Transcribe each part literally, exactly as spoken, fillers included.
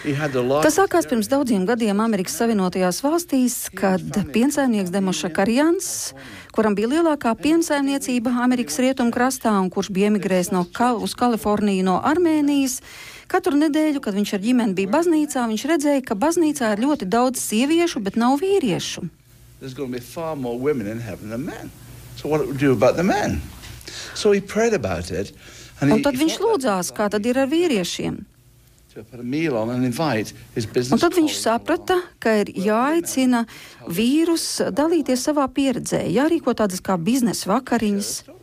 Tas sākās pirms daudziem gadiem Amerikas Savienotajās valstīs, kad piensaimnieks Demos Šakarjans, kuram bija lielākā piensaimniecība Amerikas rietumkrastā un kurš bija emigrējis no Kal- uz Kaliforniju no Armēnijas, katru nedēļu, kad viņš ar ģimeni bija baznīcā, viņš redzēja, ka baznīcā ir ļoti daudz sieviešu, bet nav vīriešu. There's going to be far more women in heaven than men. So what do we do about the men? So he prayed about it. And Un he, tad he viņš felt lūdzās, kā tad ir ar vīriešiem. to put a meal on and invite his Un business tad viņš colleagues saprata, ka ir jāaicina vīrus dalīties savā pieredzē, jārīko tādas kā biznesa vakariņas. along.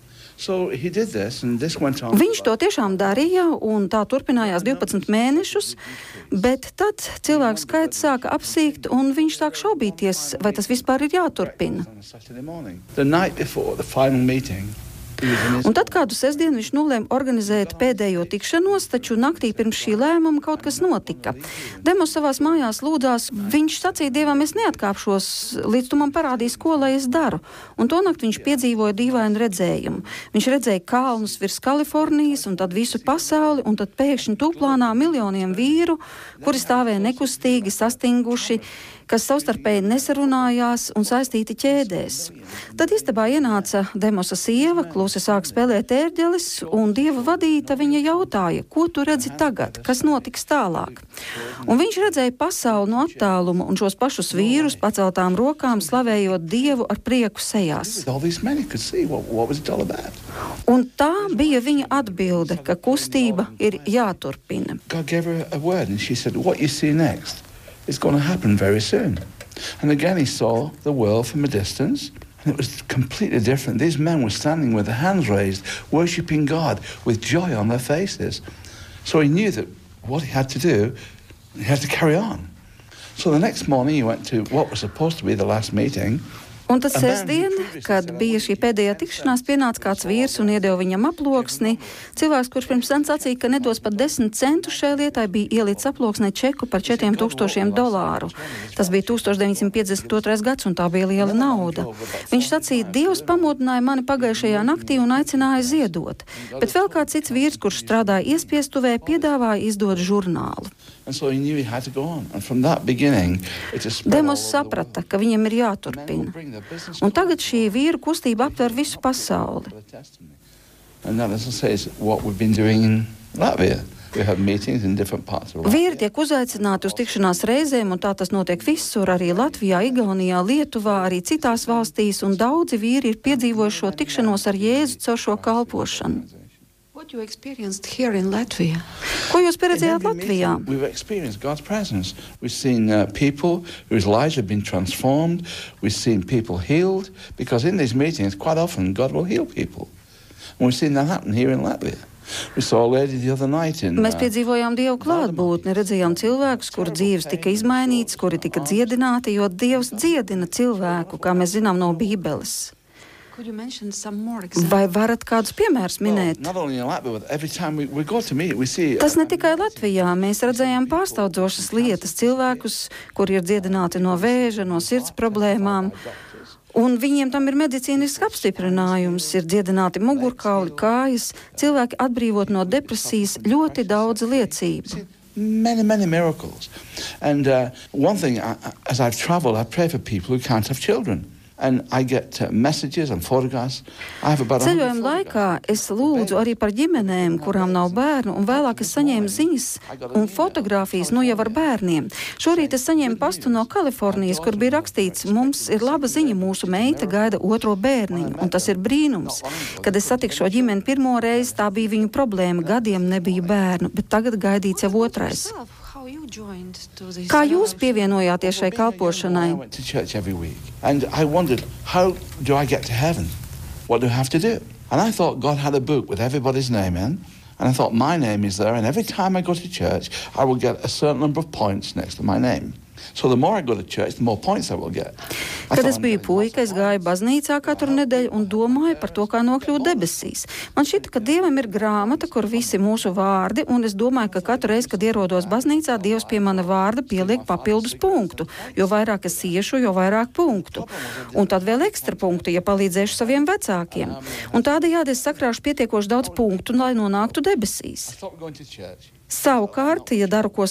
So he did this, and this went on. Viņš to tiešām darīja, un tā turpinājās divpadsmit mēnešus, bet tad cilvēku skaits sāka apsīkt, un viņš sāk šaubīties, vai tas vispār ir jāturpina. On a Saturday morning. The night before the final meeting, he was in his Un tad kādu sestdienu viņš nolēma organizēt pēdējo tikšanos, taču naktī pirms šī lēmuma kaut kas notika. Demos savās mājās lūdzās, viņš sacīja Dievam, es neatkāpšos, līdz tu man parādīsi, ko lai es daru. Un to nakti viņš piedzīvoja dīvainu redzējumu. Viņš redzēja kalnus virs Kalifornijas un tad visu pasauli, un tad pēkšņi tūplānā miljoniem vīru, kuri stāvēja nekustīgi, sastinguši, kas savstarpēji nesarunājās un saistīti ķēdēs. Tad istabā ienāca Demosa sieva, klusi sāk spēlēt ērģelis, un Dieva vadīta viņa jautāja, ko tu redzi tagad, kas notiks tālāk. Un viņš redzēja pasauli no attāluma un šos pašus vīrus paceltām rokām, slavējot Dievu ar prieku sejās. all these men, he could see what, what was it all about. Un tā bija viņa atbilde, ka kustība ir jāturpina. God gave her a word, and she said, what you see next is going to happen very soon. And again, he saw the world from a distance, and it was completely different. These men were standing with their hands raised, worshipping God with joy on their faces. So he knew that what he had to do, he had to carry on. So the next morning, he went to what was supposed to be the last meeting. Un tad sestdien, kad bija šī pēdējā tikšanās, pienāca kāds vīrs un iedeva viņam aploksni. Cilvēks, kurš pirms tam sacīja, ka nedos pat desmit centus šai lietai, bija ielīdz aploksnē čeku par četriem tūkstošiem dolāru. Tas bija tūkstoš deviņsimt piecdesmit otrais gads, un tā bija liela nauda. Viņš sacīja, Dievs pamodināja mani pagājušajā naktī un aicināja ziedot. Bet vēl kāds cits vīrs, kurš strādāja iespiestuvē, piedāvāja izdot žurnālu. And so he knew he had to go on. And from that beginning, it just spread Demos all over the saprata, ka viņam ir jāturpina. Un tagad šī vīru kustība aptver visu pasauli. And that, as I say, is what we've been doing in Latvia. We have meetings in different parts of Latvia. Vīri tiek uzaicināti uz tikšanās reizēm, un tā tas notiek visur, arī Latvijā, Igaunijā, Lietuvā, arī citās valstīs, un daudzi vīri ir piedzīvojuši šo tikšanos ar Jēzu caur šo kalpošanu. What you experienced here in Latvia? Ko jūs In pieredzējāt every Latvijā? meeting, we've experienced God's presence. We've seen uh, people whose lives have been transformed. We've seen people healed, because in these meetings, quite often, God will heal people. And we've seen that happen here in Latvia. We saw a lady the other night in... Mēs uh, piedzīvojām Dievu klātbūtni, redzējām cilvēkus, kuru dzīves tika izmainītas, kuri tika dziedināti, jo Dievs dziedina cilvēku, kā mēs zinām no Bībeles. Could you mention some more examples? Vai varat kādus piemērus well, minēt? not only in Latvia, but every time we, we go to meet, we see... Tas ne tikai Latvijā. Mēs redzējām pārsteidzošas lietas, cilvēkus, kuri ir dziedināti no vēža, no sirds problēmām. Un viņiem tam ir medicīnisks apstiprinājums, ir dziedināti mugurkauli, kājas, cilvēki atbrīvot no depresijas, ļoti daudz liecību. Many, many miracles. And uh, one thing, I, I- as I've traveled, I pray for people who can't have children. And I get uh, messages and photographs. I have about one hundred Ceļojuma laikā photographs. es lūdzu arī par ģimenēm, kurām nav bērnu, un vēlāk es saņēmu ziņas un fotogrāfijas nu jau ar bērniem. Šorīt es saņēmu pastu no Kalifornijas, kur bija rakstīts, mums ir laba ziņa, mūsu meita gaida otro bērniņu, un tas ir brīnums. Kad es satiku šo ģimeni pirmo reizi, tā bija viņu problēma, gadiem nebija bērnu, bet tagad gaidīts jau otrais. How you joined to this Kā jūs fellowship? pievienojāties šai I kalpošanai? went to church every week. And I wondered, how do I get to heaven? What do I have to do? And I thought God had a book with everybody's name in. And I thought my name is there. And every time I go to church, I will get a certain number of points next to my name. So the more I go to church, the more points I will get. I Kad thought, es I'm biju getting puika, es gāju baznīcā katru nedēļu un domāju par to, kā nokļūt debesīs. Man šķita, ka Dievam ir grāmata, kur visi mūsu vārdi, un es domāju, ka katru reizi, kad ierodos baznīcā, Dievs pie mana vārda pieliek papildus punktu. Jo vairāk es iešu, jo vairāk punktu. Un tad vēl ekstra punktu, ja palīdzēšu saviem vecākiem. Un tādējādi es sakrāšu pietiekoši daudz punktu, lai nonāktu debesīs. I stopped going to church. Savukārt, ja daru ko